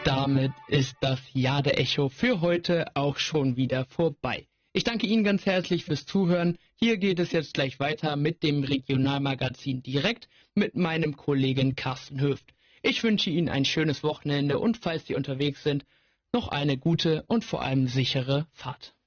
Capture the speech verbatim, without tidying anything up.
damit ist das Jahr der Echo für heute auch schon wieder vorbei. Ich danke Ihnen ganz herzlich fürs Zuhören. Hier geht es jetzt gleich weiter mit dem Regionalmagazin direkt mit meinem Kollegen Carsten Höft. Ich wünsche Ihnen ein schönes Wochenende und falls Sie unterwegs sind, noch eine gute und vor allem sichere Fahrt.